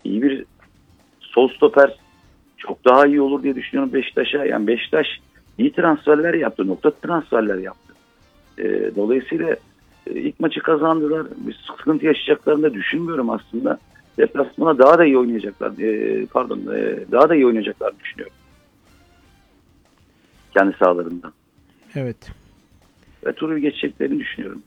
iyi bir sol stoper çok daha iyi olur diye düşünüyorum Beşiktaş'a. Yani Beşiktaş iyi transferler yaptı. Nokta transferler yaptı. Dolayısıyla ilk maçı kazandılar. Bir sıkıntı yaşayacaklarını da düşünmüyorum aslında. Deplasmana daha da iyi oynayacaklar. Daha da iyi oynayacaklar düşünüyorum. Kendi sahalarında. Evet. Ve turu geçeceklerini düşünüyorum.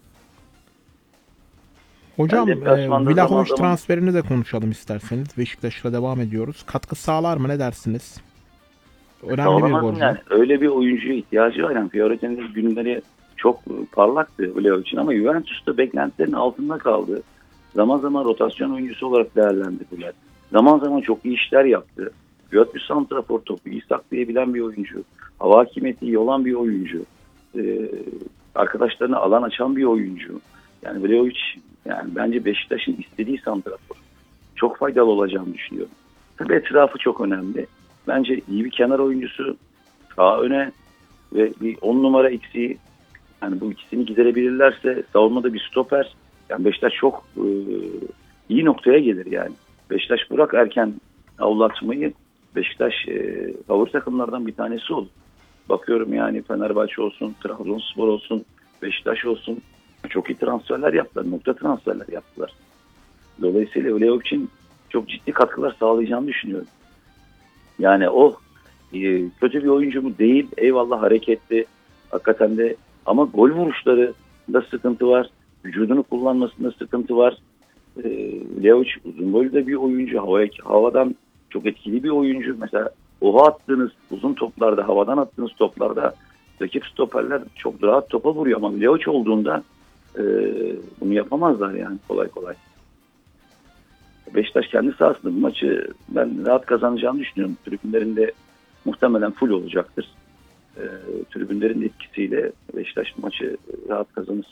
Hocam Yani Vlahovic transferini de konuşalım isterseniz. Beşiktaş'la devam ediyoruz. Katkı sağlar mı? Ne dersiniz? Önemli bir golcü. Yani öyle bir oyuncuya ihtiyacı var. Yani Fiorentina'nın günleri çok parlaktı Vlahovic'in ama Juventus'ta beklentilerin altında kaldı. Zaman zaman rotasyon oyuncusu olarak değerlendirdiler. Zaman zaman çok iyi işler yaptı. Göt bir santrafor, topu iyi saklayabilen bir oyuncu. Hava hakimiyeti iyi olan bir oyuncu. Arkadaşlarına alan açan bir oyuncu. Yani Vlahovic yani bence Beşiktaş'ın istediği santrafor. Çok faydalı olacağını düşünüyorum. Tabii etrafı çok önemli. Bence iyi bir kenar oyuncusu, sağ öne ve bir 10 numara eksiği. Yani bu ikisini giderebilirlerse savunmada bir stoper. Yani Beşiktaş çok iyi noktaya gelir yani. Beşiktaş bırak erken avlatmayı, Beşiktaş favori takımlardan bir tanesi olur. Bakıyorum yani Fenerbahçe olsun, Trabzonspor olsun, Beşiktaş olsun. Çok iyi transferler yaptılar, nokta transferler yaptılar. Dolayısıyla Vlahovic'in çok ciddi katkılar sağlayacağını düşünüyorum. Yani o kötü bir oyuncu mu değil, eyvallah hareketli, hakikaten de ama gol vuruşlarında sıkıntı var, vücudunu kullanmasında sıkıntı var. Vlahovic uzun boylu da bir oyuncu, havadan çok etkili bir oyuncu. Mesela oha attığınız uzun toplarda, havadan attığınız toplarda rakip stoperler çok rahat topa vuruyor ama Vlahovic olduğunda bunu yapamazlar yani kolay kolay. Beşiktaş kendi sahasında bu maçı ben rahat kazanacağını düşünüyorum. Tribünlerinde muhtemelen full olacaktır. Tribünlerin etkisiyle Beşiktaş maçı rahat kazanır.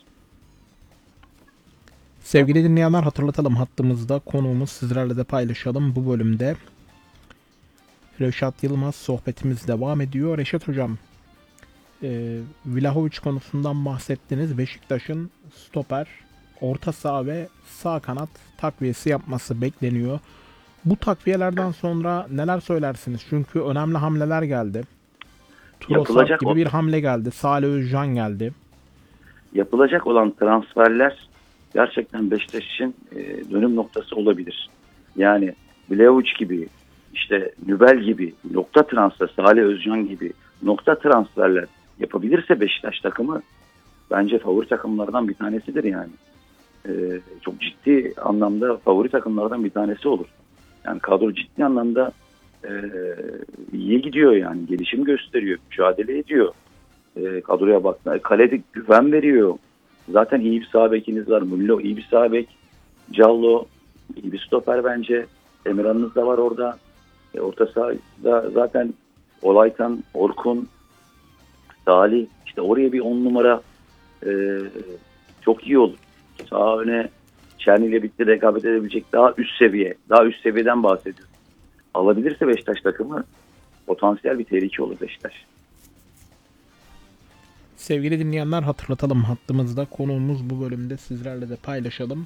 Sevgili dinleyenler, hatırlatalım, hattımızda konuğumuz, sizlerle de paylaşalım. Bu bölümde Reşat Yılmaz, sohbetimiz devam ediyor. Reşat Hocam, Vlahovic konusundan bahsettiniz. Beşiktaş'ın stoper, orta saha ve sağ kanat takviyesi yapması bekleniyor. Bu takviyelerden sonra neler söylersiniz? Çünkü önemli hamleler geldi. Trossard gibi bir hamle geldi. Salih Özcan geldi. Yapılacak olan transferler gerçekten Beşiktaş için dönüm noktası olabilir. Yani Vlahovic gibi, işte Nübel gibi nokta transfer, Salih Özcan gibi nokta transferler yapabilirse Beşiktaş takımı bence favori takımlardan bir tanesidir yani. Çok ciddi anlamda favori takımlardan bir tanesi olur. Yani kadro ciddi anlamda iyi gidiyor yani. Gelişim gösteriyor, mücadele ediyor. Kadroya baktığında kalede güven veriyor. Zaten iyi bir sağ bekiniz var. Mullo iyi bir sağ bek. Callo iyi bir stoper bence. Emirhan'ınız da var orada. Orta sahada zaten Olaytan, Orkun, Salih. İşte oraya bir 10 numara çok iyi olur. Sağ öne Çerni ile birlikte rekabet edebilecek daha üst seviye. Daha üst seviyeden bahsediyoruz. Alabilirse Beşiktaş takımı potansiyel bir tehlike olur Beşiktaş. Sevgili dinleyenler, hatırlatalım, hattımızda konuğumuz, bu bölümde sizlerle de paylaşalım.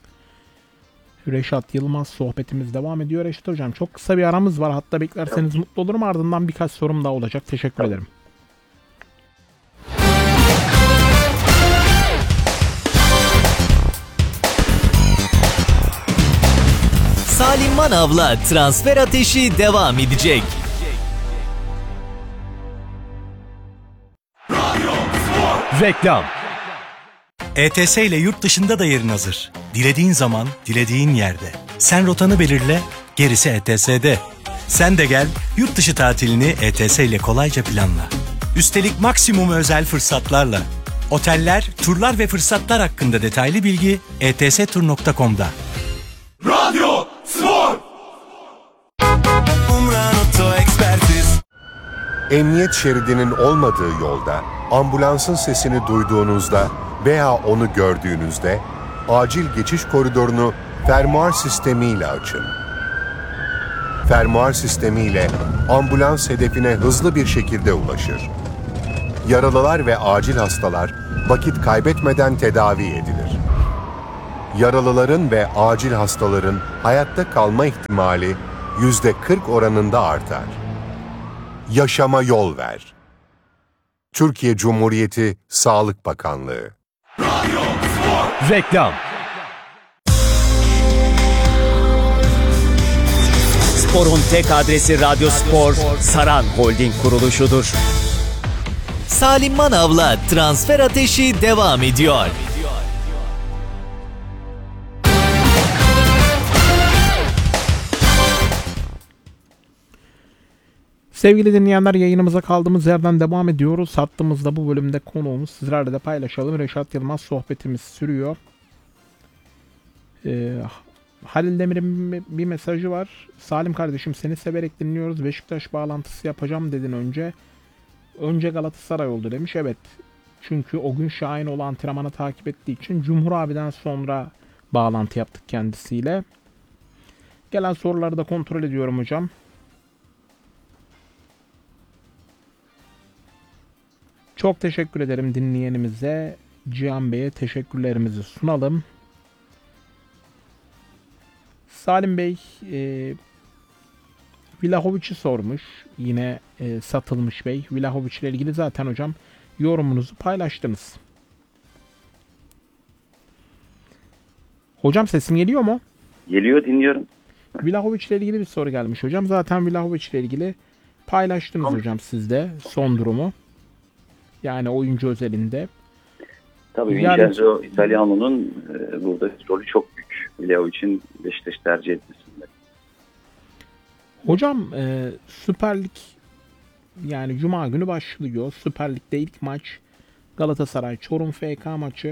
Reşat Yılmaz, sohbetimiz devam ediyor. Reşat Hocam, çok kısa bir aramız var. Hatta beklerseniz mutlu olurum. Ardından birkaç sorum daha olacak. Teşekkür ederim. Salim Manav'la transfer ateşi devam edecek. Reklam. ETS ile yurt dışında da yerin hazır. Dilediğin zaman, dilediğin yerde. Sen rotanı belirle, gerisi ETS'de. Sen de gel, yurt dışı tatilini ETS ile kolayca planla. Üstelik maksimum özel fırsatlarla. Oteller, turlar ve fırsatlar hakkında detaylı bilgi etstur.com'da. Radyo Spor. Emniyet şeridinin olmadığı yolda, ambulansın sesini duyduğunuzda veya onu gördüğünüzde acil geçiş koridorunu fermuar sistemiyle açın. Fermuar sistemiyle ambulans hedefine hızlı bir şekilde ulaşır. Yaralılar ve acil hastalar vakit kaybetmeden tedavi edilir. yaralıların ve acil hastaların hayatta kalma ihtimali %40 oranında artar. Yaşama yol ver. Türkiye Cumhuriyeti Sağlık Bakanlığı. Reklam. Sporun tek adresi Radyo Spor, Saran Holding kuruluşudur. Salim Manav'la Transfer Ateşi devam ediyor. Sevgili dinleyenler, yayınımıza kaldığımız yerden devam ediyoruz. Hattımızda bu bölümde konuğumuz, sizlerle de paylaşalım. Reşat Yılmaz, sohbetimiz sürüyor. Halil Demir'in bir mesajı var. Salim kardeşim, seni severek dinliyoruz. Beşiktaş bağlantısı yapacağım dedin önce. Önce Galatasaray oldu demiş. Evet. Çünkü o gün Şahinoğlu antrenmanı takip ettiği için Cumhur abiden sonra bağlantı yaptık kendisiyle. Gelen soruları da kontrol ediyorum hocam. Çok teşekkür ederim dinleyenimize. Cihan Bey'e teşekkürlerimizi sunalım. Salim Bey Vlahovic'i sormuş. Yine satılmış Bey. Vlahovic ile ilgili zaten hocam yorumunuzu paylaştınız. Hocam sesim geliyor mu? Geliyor, dinliyorum. Vlahovic ile ilgili bir soru gelmiş hocam. Zaten Vlahovic ile ilgili paylaştınız hocam siz de son durumu. Yani oyuncu özelinde. Tabii Yani, Vincenzo Italiano'nun burada rolü çok büyük. Vlahovic'in Beşiktaş tercih etmesinde. Hocam Süper Lig yani Cuma günü başlıyor. Süper Lig'de ilk maç Galatasaray Çorum FK maçı.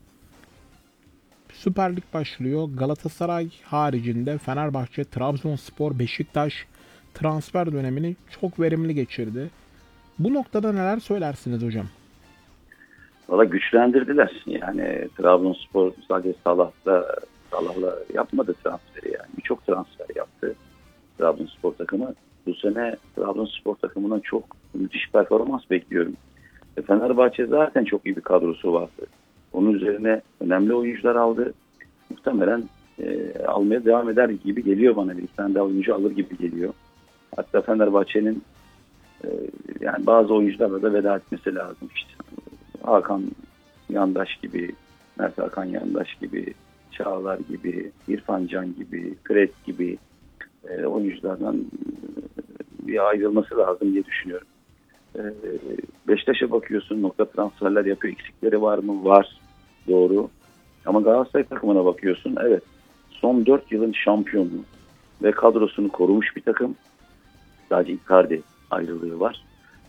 Süper Lig başlıyor. Galatasaray haricinde Fenerbahçe, Trabzonspor, Beşiktaş transfer dönemini çok verimli geçirdi. Bu noktada neler söylersiniz hocam? Valla güçlendirdiler. Yani Trabzonspor sadece Salah'la yapmadı transferi yani. Birçok transfer yaptı Trabzonspor takımı. Bu sene Trabzonspor takımından çok müthiş performans bekliyorum. Fenerbahçe zaten çok iyi bir kadrosu vardı. Onun üzerine önemli oyuncular aldı. Muhtemelen almaya devam eder gibi geliyor bana. Bir iki tane daha oyuncu alır gibi geliyor. Hatta Fenerbahçe'nin yani bazı oyuncularla da veda etmesi lazım. İşte Hakan Yandaş gibi, Mert Hakan Yandaş gibi, Çağlar gibi, İrfan Can gibi, Fred gibi oyunculardan bir ayrılması lazım diye düşünüyorum. Beşiktaş'a bakıyorsun, nokta transferler yapıyor. Eksikleri var mı? Var. Doğru. Ama Galatasaray takımına bakıyorsun. Evet. Son 4 yılın şampiyonu ve kadrosunu korumuş bir takım. Sadece Icardi ayrılığı var.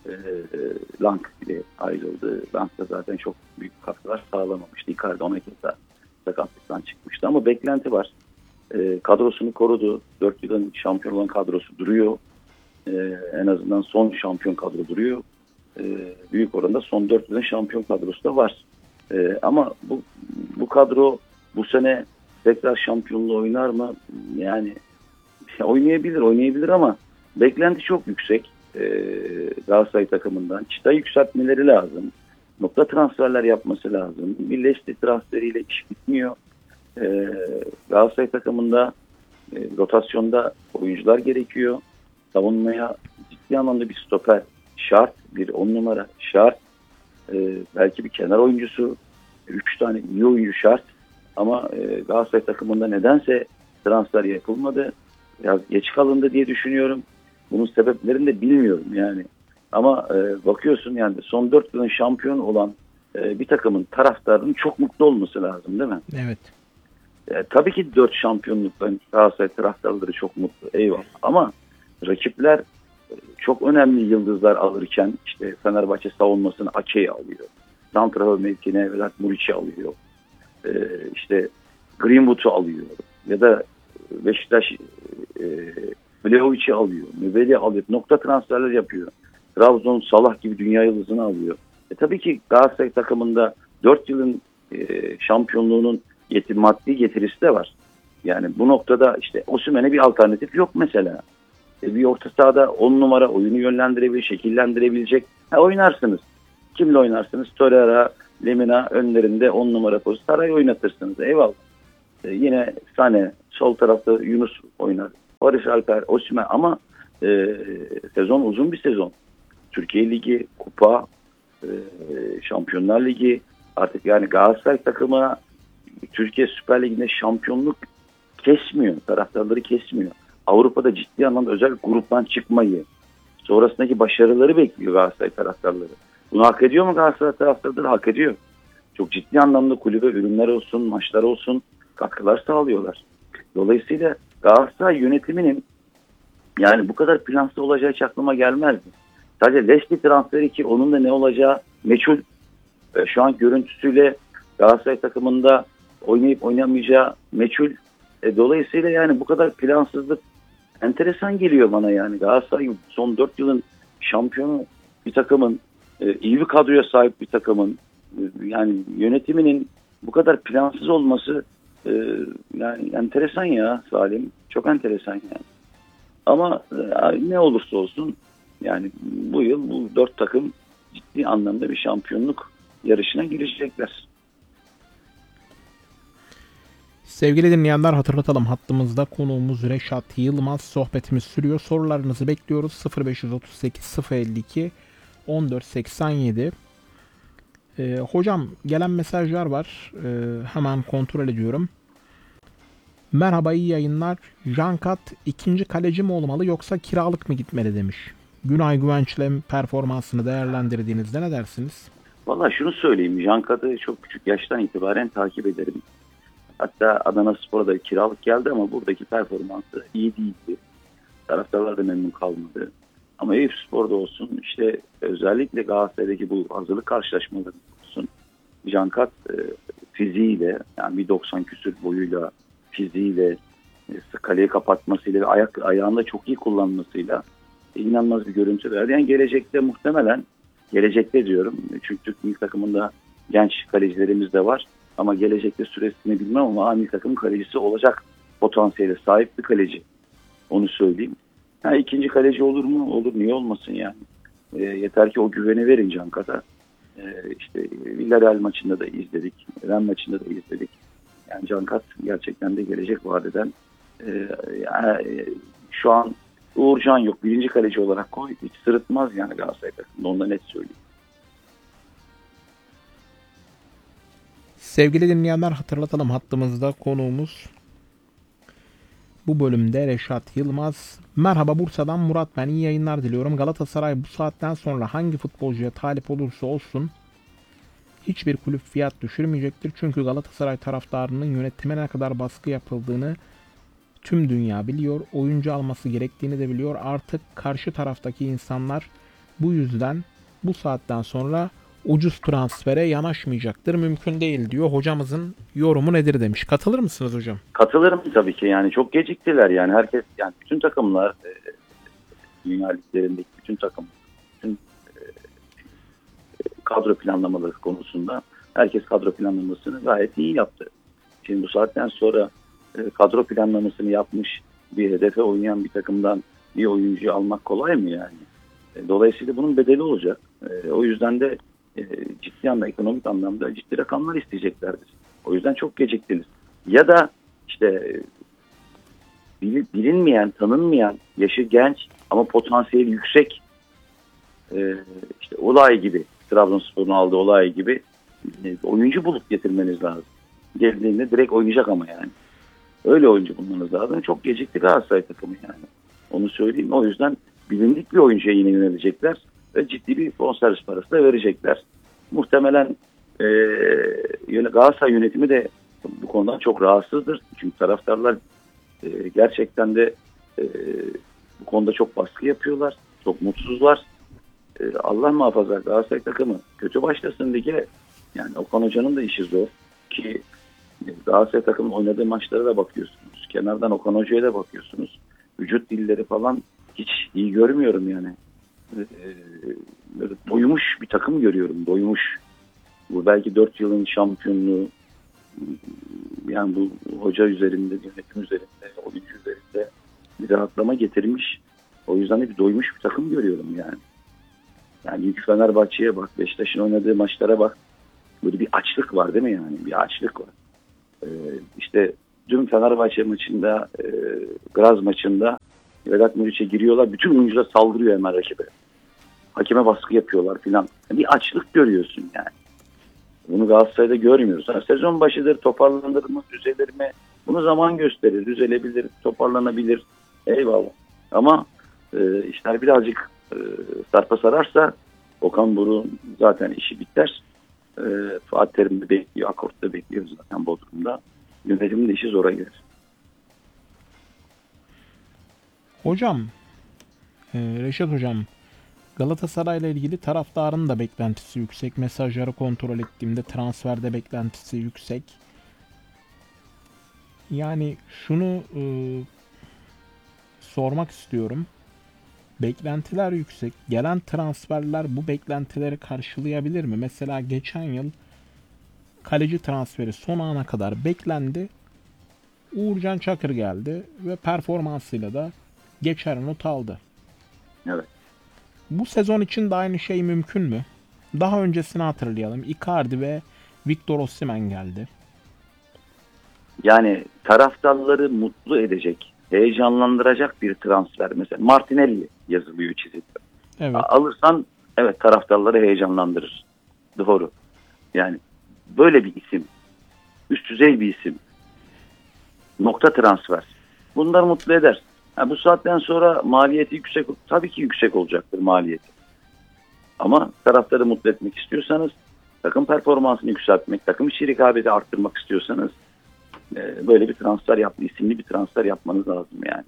Lang bile ayrıldı. Lang da zaten çok büyük katkılar sağlamamıştı. Icardi ona kez sakatlıktan çıkmıştı. Ama beklenti var. Kadrosunu korudu. 4 yılın şampiyon olan kadrosu duruyor. En azından son şampiyon kadro duruyor. Büyük oranda son 4 yılın şampiyon kadrosu da var. Ama bu kadro bu sene tekrar şampiyonluğu oynar mı? Yani oynayabilir ama beklenti çok yüksek. Galatasaray takımından. Çıtayı yükseltmeleri lazım. Nokta transferler yapması lazım. Bir Leicester transferiyle iş bitmiyor. Galatasaray takımında rotasyonda oyuncular gerekiyor. Savunmaya ciddi anlamda bir stoper şart. Bir 10 numara şart. Belki bir kenar oyuncusu. 3 tane iyi oyuncu şart. Ama Galatasaray takımında nedense transfer yapılmadı. Biraz geç kalındı diye düşünüyorum. Bunun sebeplerini de bilmiyorum yani. Ama bakıyorsun yani son 4 yılın şampiyon olan bir takımın taraftarının çok mutlu olması lazım değil mi? Evet. Tabii ki 4 şampiyonluktan Galatasaray taraftarları çok mutlu. Eyvallah. Ama rakipler çok önemli yıldızlar alırken işte Fenerbahçe savunmasını Ake'yi alıyor. Santrafor mevkine Vedat Muriç'i alıyor. İşte Greenwood'u alıyor. Ya da Beşiktaş Vlahovic'i alıyor. Nübeli alıyor. Nokta transferler yapıyor. Trabzon Salah gibi dünya yıldızını alıyor. Tabii ki Galatasaray takımında 4 yılın şampiyonluğunun maddi getirisi de var. Yani bu noktada işte Osimhen'e bir alternatif yok mesela. Bir orta sahada 10 numara oyunu yönlendirebilir, şekillendirebilecek. Oynarsınız. Kimle oynarsınız? Torreira, Lemina önlerinde 10 numara pozisyonu. Saray'ı oynatırsınız. Eyvallah. Yine Sane, sol tarafta Yunus oynar. Barış Alper, Osimhen ama sezon uzun bir sezon. Türkiye Ligi, Kupa, Şampiyonlar Ligi, artık yani Galatasaray takımına Türkiye Süper Ligi'nde şampiyonluk kesmiyor. Taraftarları kesmiyor. Avrupa'da ciddi anlamda özel gruptan çıkmayı, sonrasındaki başarıları bekliyor Galatasaray taraftarları. Bunu hak ediyor mu Galatasaray taraftarları? Hak ediyor. Çok ciddi anlamda kulübe ürünler olsun, maçlar olsun katkılar sağlıyorlar. Dolayısıyla Galatasaray yönetiminin yani bu kadar plansız olacağı hiç aklıma gelmezdi. Sadece Leslie transferi ki onun da ne olacağı meçhul. Şu an görüntüsüyle Galatasaray takımında oynayıp oynamayacağı meçhul. Dolayısıyla yani bu kadar plansızlık enteresan geliyor bana yani. Galatasaray son 4 yılın şampiyonu bir takımın, iyi bir kadroya sahip bir takımın, yani yönetiminin bu kadar plansız olması yani enteresan ya Salim. Çok enteresan yani. Ama ne olursa olsun yani bu yıl bu 4 takım ciddi anlamda bir şampiyonluk yarışına girecekler. Sevgili dinleyenler, hatırlatalım, hattımızda konuğumuz Reşat Yılmaz. Sohbetimiz sürüyor. Sorularınızı bekliyoruz. 0538 052 1487. Hocam gelen mesajlar var. Hemen kontrol ediyorum. Merhaba, iyi yayınlar. Jankat ikinci kaleci mi olmalı yoksa kiralık mı gitmeli demiş. Günay Güvenç'le performansını değerlendirdiğinizde ne dersiniz? Vallahi şunu söyleyeyim. Jankat'ı çok küçük yaştan itibaren takip ederim. Hatta Adanaspor'a da kiralık geldi ama buradaki performansı iyi değildi. Taraftarlar da memnun kalmadı. Ama Eyüpspor'da olsun, işte özellikle Galatasaray'daki bu hazırlık karşılaşmaları olsun, Jankat fiziğiyle, yani bir 90 küsür boyuyla, fiziğiyle, kaleyi kapatmasıyla ve ayağında çok iyi kullanmasıyla inanılmaz bir görüntü verdi. Yani gelecekte muhtemelen, gelecekte diyorum çünkü Türk milli takımında genç kalecilerimiz de var. Ama gelecekte süresini bilmem ama milli takım kalecisi olacak potansiyele sahip bir kaleci. Onu söyleyeyim. Ha, ikinci kaleci olur mu? Olur. Niye olmasın yani? Yeter ki o güveni verin Cankat'a. İşte Villarreal maçında da izledik. Ren maçında da izledik. Yani Cankat gerçekten de gelecek vadeden şu an Uğurcan yok. Birinci kaleci olarak koy. Hiç sırıtmaz yani Galatasaray takımında. Onu da net söyleyeyim. Sevgili dinleyenler, hatırlatalım, hattımızda konuğumuz bu bölümde Reşat Yılmaz. Merhaba, Bursa'dan Murat ben, iyi yayınlar diliyorum. Galatasaray bu saatten sonra hangi futbolcuya talip olursa olsun hiçbir kulüp fiyat düşürmeyecektir. Çünkü Galatasaray taraftarının yönetime ne kadar baskı yapıldığını tüm dünya biliyor. Oyuncu alması gerektiğini de biliyor. Artık karşı taraftaki insanlar bu yüzden bu saatten sonra ucuz transfere yanaşmayacaktır. Mümkün değil diyor. Hocamızın yorumu nedir demiş. Katılır mısınız hocam? Katılırım tabii ki. Yani çok geciktiler. Yani herkes, yani bütün takımlar, dünya liglerindeki bütün takım, bütün kadro planlamaları konusunda herkes kadro planlamasını gayet iyi yaptı. Şimdi bu saatten sonra kadro planlamasını yapmış, bir hedefe oynayan bir takımdan bir oyuncuyu almak kolay mı yani? Dolayısıyla bunun bedeli olacak. O yüzden de ciddi anlamda, ekonomik anlamda ciddi rakamlar isteyeceklerdir. O yüzden çok geciktiniz. Ya da işte bilinmeyen, tanınmayan, yaşı genç ama potansiyeli yüksek, işte Olay gibi, Trabzonspor'un aldığı Olay gibi oyuncu bulup getirmeniz lazım. Geldiğinde direkt oynayacak ama yani. Öyle oyuncu bulmanız lazım. Çok gecikti Galatasaray takımı yani. Onu söyleyeyim. O yüzden bilindik bir oyuncuya yine yönelecekler ve ciddi bir bonservis parası da verecekler. Muhtemelen Galatasaray yönetimi de bu konudan çok rahatsızdır. Çünkü taraftarlar gerçekten de bu konuda çok baskı yapıyorlar. Çok mutsuzlar. Allah muhafaza Galatasaray takımı kötü başlasın lige. Yani Okan Hoca'nın da işi zor ki Galatasaray takımının oynadığı maçlara da bakıyorsunuz. Kenardan Okan Hoca'ya da bakıyorsunuz. Vücut dilleri falan hiç iyi görmüyorum yani. Doymuş bir takım görüyorum. Doymuş. Bu belki 4 yılın şampiyonluğu, yani bu hoca üzerinde, yönetim üzerinde, oyuncu üzerinde bir rahatlama getirmiş. O yüzden de bir doymuş bir takım görüyorum yani. Yani ilk Fenerbahçe'ye bak, Beşiktaş'ın oynadığı maçlara bak. Böyle bir açlık var değil mi yani? Bir açlık var. İşte dün Fenerbahçe maçında, Graz maçında Vedat Muriç'e giriyorlar. Bütün oyuncular saldırıyor hemen rakibe. Hakeme baskı yapıyorlar filan. Bir açlık görüyorsun yani. Bunu Galatasaray'da görmüyoruz. Yani sezon başıdır, toparlanır mı, düzelir mi? Bunu zaman gösterir. Düzelebilir, toparlanabilir. Eyvallah. Ama işler birazcık sarpa sararsa Okan Buruk'un zaten işi biter. Fatih Terim de bekliyor. Akort'ta bekliyor zaten Bodrum'da. Yönetimin de işi zora girer. Hocam, Reşat Hocam, Galatasaray'la ilgili taraftarın da beklentisi yüksek. Mesajları kontrol ettiğimde transferde beklentisi yüksek. Yani şunu sormak istiyorum. Beklentiler yüksek. Gelen transferler bu beklentileri karşılayabilir mi? Mesela geçen yıl kaleci transferi son ana kadar beklendi. Uğurcan Çakır geldi ve performansıyla da geçer not aldı. Evet. Bu sezon için de aynı şey mümkün mü? Daha öncesini hatırlayalım. Icardi ve Victor Osimhen geldi. Yani taraftarları mutlu edecek, heyecanlandıracak bir transfer. Mesela Martinelli yazılıyor, çiziliyor. Evet. Alırsan evet taraftarları heyecanlandırır. Doğru. Yani böyle bir isim, üst düzey bir isim. Nokta transfer. Bunlar mutlu eder. Bu saatten sonra maliyeti yüksek, tabii ki yüksek olacaktır maliyeti. Ama taraftarı mutlu etmek istiyorsanız, takım performansını yükseltmek, takım içi rekabeti arttırmak istiyorsanız böyle bir transfer isimli bir transfer yapmanız lazım yani.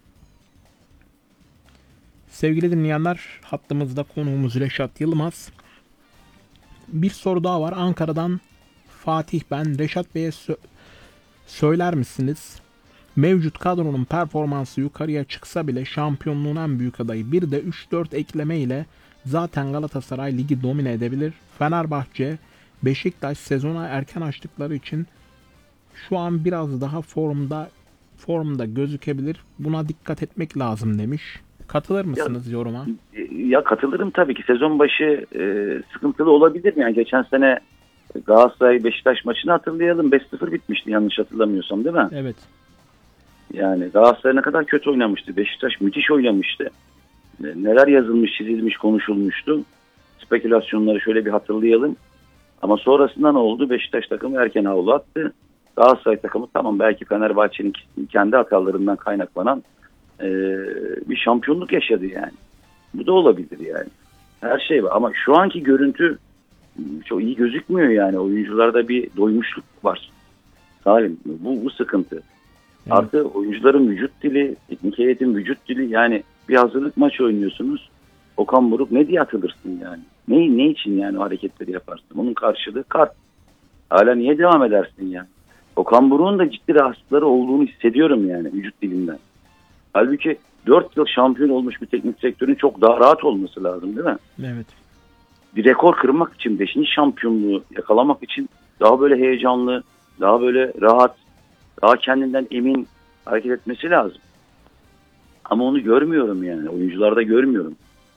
Sevgili dinleyenler, hattımızda konuğumuz Reşat Yılmaz. Bir soru daha var. Ankara'dan Fatih ben. Reşat Bey'e söyler misiniz? Mevcut kadronun performansı yukarıya çıksa bile şampiyonluğun en büyük adayı. Bir de 3-4 ekleme ile zaten Galatasaray ligi domine edebilir. Fenerbahçe, Beşiktaş sezona erken açtıkları için şu an biraz daha formda gözükebilir. Buna dikkat etmek lazım demiş. Katılır mısınız yoruma? Ya katılırım tabii ki. Sezon başı sıkıntılı olabilir. Yani geçen sene Galatasaray Beşiktaş maçını hatırlayalım. 5-0 bitmişti yanlış hatırlamıyorsam, değil mi? Evet. Yani Galatasaray ne kadar kötü oynamıştı. Beşiktaş müthiş oynamıştı. Neler yazılmış, çizilmiş, konuşulmuştu. Spekülasyonları şöyle bir hatırlayalım. Ama sonrasında ne oldu? Beşiktaş takımı erken havlu attı. Galatasaray takımı tamam belki Fenerbahçe'nin kendi hatalarından kaynaklanan bir şampiyonluk yaşadı yani. Bu da olabilir yani. Her şey var. Ama şu anki görüntü çok iyi gözükmüyor yani. Oyuncularda bir doymuşluk var. Salim, bu sıkıntı. Evet. Artı oyuncuların vücut dili, teknik heyetin vücut dili, yani bir hazırlık maç oynuyorsunuz. Okan Buruk ne diye atılırsın yani? Ne için yani o hareketleri yaparsın? Onun karşılığı kart. Hala niye devam edersin yani? Okan Buruk'un da ciddi rahatsızlıkları olduğunu hissediyorum yani vücut dilinden. Halbuki 4 yıl şampiyon olmuş bir teknik sektörün çok daha rahat olması lazım, değil mi? Evet. Bir rekor kırmak için, 5. şampiyonluğu yakalamak için daha böyle heyecanlı, daha böyle rahat, daha kendinden emin hareket etmesi lazım. Ama onu görmüyorum yani. Oyuncularda görmüyorum.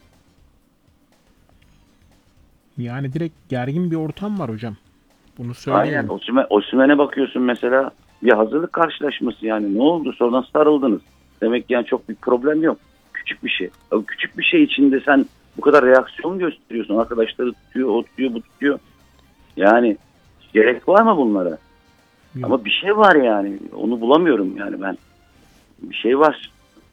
Yani direkt gergin bir ortam var hocam. Bunu söyleyeyim. Aynen. Osimhen'e bakıyorsun mesela, bir hazırlık karşılaşması yani. Ne oldu? Sonradan sarıldınız. Demek ki yani çok bir problem yok. Küçük bir şey. O küçük bir şey içinde sen bu kadar reaksiyon gösteriyorsun. Arkadaşları tutuyor, o tutuyor, bu tutuyor. Yani gerek var mı bunlara? Yok. Ama bir şey var yani. Onu bulamıyorum yani ben. Bir şey var.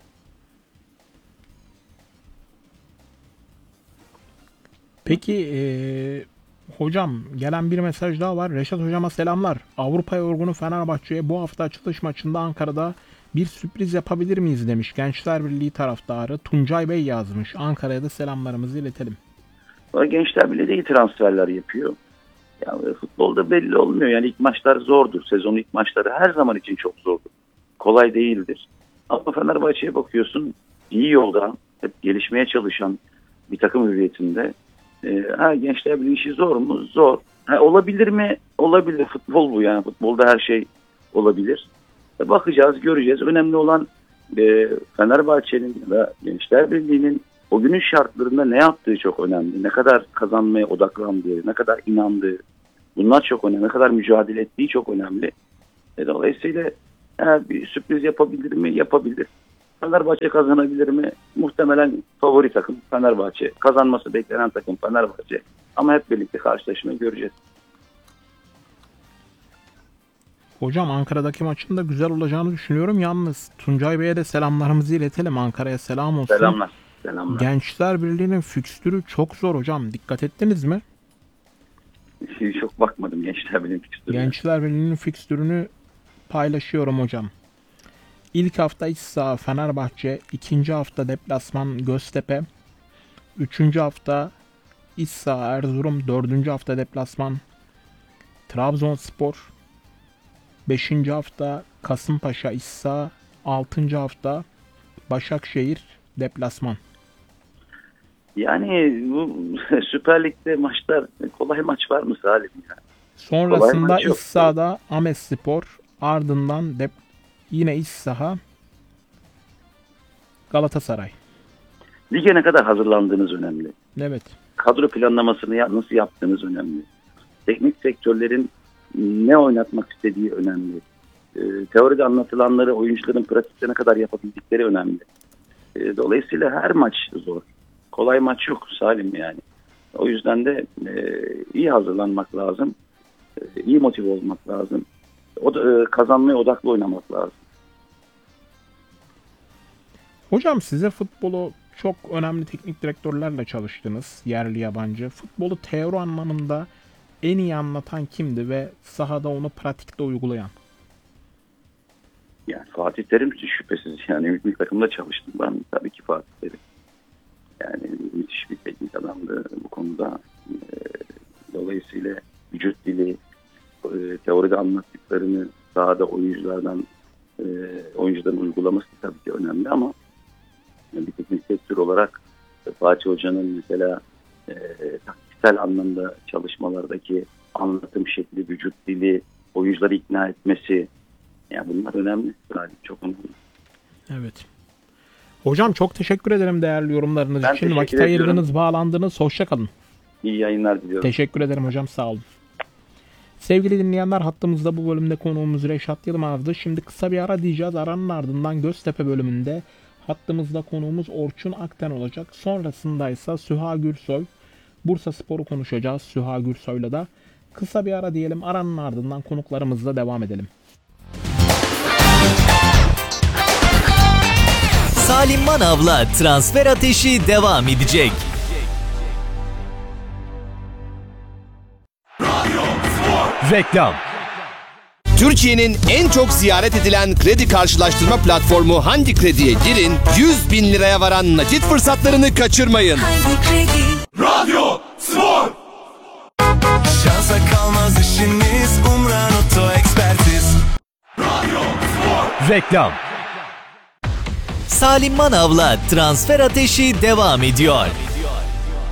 Peki hocam gelen bir mesaj daha var. Reşat hocama selamlar. Avrupa yorgunu Fenerbahçe'ye bu hafta açılış maçında Ankara'da bir sürpriz yapabilir miyiz demiş. Gençler Birliği taraftarı Tuncay Bey yazmış. Ankara'ya da selamlarımızı iletelim. Gençler Birliği de iyi transferler yapıyor. Yani futbolda belli olmuyor. Yani ilk maçlar zordur. Sezonun ilk maçları her zaman için çok zordur. Kolay değildir. Ama Fenerbahçe'ye bakıyorsun, iyi yolda, hep gelişmeye çalışan bir takım hüviyetinde. Gençler Birliği işi zor mu? Zor. Olabilir mi? Olabilir. Futbol bu yani. Futbolda her şey olabilir. Bakacağız, göreceğiz. Önemli olan Fenerbahçe'nin ve Gençler Birliği'nin o günün şartlarında ne yaptığı çok önemli. Ne kadar kazanmaya odaklandığı, ne kadar inandığı. Bunlar çok önemli. Ne kadar mücadele ettiği çok önemli. Dolayısıyla Bir sürpriz yapabilir mi? Yapabilir. Fenerbahçe kazanabilir mi? Muhtemelen favori takım Fenerbahçe. Kazanması beklenen takım Fenerbahçe. Ama hep birlikte karşılaşmayı göreceğiz. Hocam Ankara'daki maçın da güzel olacağını düşünüyorum. Yalnız Tuncay Bey'e de selamlarımızı iletelim. Ankara'ya selam olsun. Selamlar. Gençler Birliği'nin fikstürü çok zor hocam. Dikkat ettiniz mi? Çok bakmadım Gençler Birliği'nin fikstürüne. Gençler Birliği'nin fikstürünü paylaşıyorum hocam. İlk hafta iç saha Fenerbahçe, ikinci hafta deplasman Göztepe, üçüncü hafta iç saha Erzurum, dördüncü hafta deplasman Trabzonspor, beşinci hafta Kasımpaşa iç saha, altıncı hafta Başakşehir deplasman. Yani bu Süper Lig'de maçlar, kolay maç var mı Salim? Yani? Sonrasında iç sahada Ahmetspor, ardından yine iç saha Galatasaray. Lige ne kadar hazırlandığınız önemli. Evet. Kadro planlamasını nasıl yaptığınız önemli. Teknik sektörlerin ne oynatmak istediği önemli. Teoride anlatılanları oyuncuların pratikte ne kadar yapabildikleri önemli. Dolayısıyla her maç zor. Kolay maç yok Salim yani. O yüzden de iyi hazırlanmak lazım. İyi motive olmak lazım. Kazanmaya odaklı oynamak lazım. Hocam size futbolu çok önemli teknik direktörlerle çalıştınız. Yerli yabancı. Futbolu teori anlamında en iyi anlatan kimdi ve sahada onu pratikte uygulayan? Yani Fatih Terim şüphesiz. Yani milli takımda çalıştım ben. Tabii ki Fatih Terim. Yani müthiş bir teknik adamdı bu konuda. Dolayısıyla vücut dili, teoride anlattıklarını sahada oyuncuların uygulaması tabii ki önemli ama bir teknik sektör olarak Fatih Hoca'nın mesela taktiksel anlamda çalışmalardaki anlatım şekli, vücut dili, oyuncuları ikna etmesi, yani bunlar önemli. Yani çok önemli. Evet. Hocam çok teşekkür ederim değerli yorumlarınız Ben için. Vakit ayırdınız, bağlandınız. Hoşça kalın. İyi yayınlar diliyorum. Teşekkür ederim hocam, sağ olun. Sevgili dinleyenler, hattımızda bu bölümde konuğumuz Reşat Yılmaz'dı. Şimdi kısa bir ara diyeceğiz. Aranın ardından Göztepe bölümünde hattımızda konuğumuz Orçun Akten olacak. Sonrasında ise Süha Gürsoy. Bursaspor'u konuşacağız Süha Gürsoy'la da. Kısa bir ara diyelim. Aranın ardından konuklarımızla devam edelim. Salim Manav'la Transfer Ateşi devam edecek. Reklam. Türkiye'nin en çok ziyaret edilen kredi karşılaştırma platformu Hangi Kredi'ye girin, 100 bin liraya varan nakit fırsatlarını kaçırmayın. Radyo Spor. Şansa kalmaz işiniz, Umran Oto Ekspertiz. Radyo Spor. Reklam. Salim Manav'la Transfer Ateşi devam ediyor.